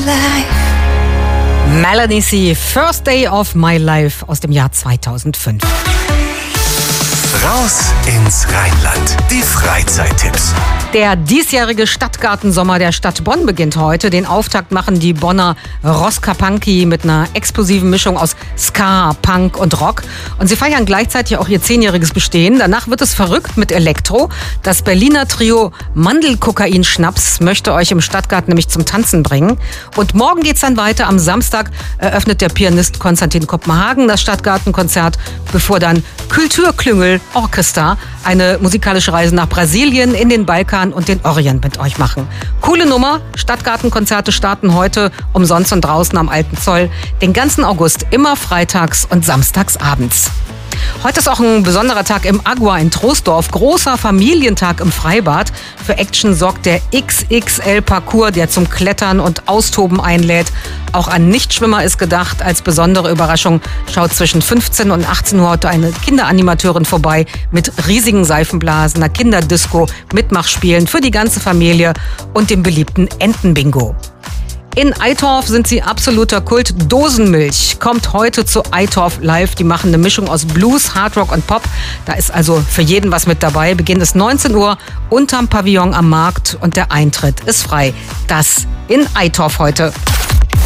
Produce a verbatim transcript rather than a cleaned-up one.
life. Melanie C., First Day of My Life aus dem Jahr zweitausendfünf. Raus ins Rheinland. Die Freizeittipps. Der diesjährige Stadtgartensommer der Stadt Bonn beginnt heute. Den Auftakt machen die Bonner Roskapanki mit einer explosiven Mischung aus Ska, Punk und Rock. Und sie feiern gleichzeitig auch ihr zehnjähriges Bestehen. Danach wird es verrückt mit Elektro. Das Berliner Trio Mandelkokain-Schnaps möchte euch im Stadtgarten nämlich zum Tanzen bringen. Und morgen geht's dann weiter. Am Samstag eröffnet der Pianist Konstantin Kopenhagen das Stadtgartenkonzert, bevor dann Kulturklüngel Orchester eine musikalische Reise nach Brasilien, in den Balkan und den Orient mit euch machen. Coole Nummer. Stadtgartenkonzerte starten heute umsonst und draußen am Alten Zoll. Den ganzen August immer freitags und samstags abends. Heute ist auch ein besonderer Tag im Agua in Troisdorf. Großer Familientag im Freibad. Für Action sorgt der X X L-Parcours, der zum Klettern und Austoben einlädt. Auch an Nichtschwimmer ist gedacht. Als besondere Überraschung schaut zwischen fünfzehn und achtzehn Uhr heute eine Kinderanimateurin vorbei mit riesigen Seifenblasen, einer Kinderdisco, Mitmachspielen für die ganze Familie und dem beliebten Entenbingo. In Eitorf sind sie absoluter Kult. Dosenmilch kommt heute zu Eitorf Live. Die machen eine Mischung aus Blues, Hardrock und Pop. Da ist also für jeden was mit dabei. Beginn ist neunzehn Uhr unterm Pavillon am Markt und der Eintritt ist frei. Das in Eitorf heute.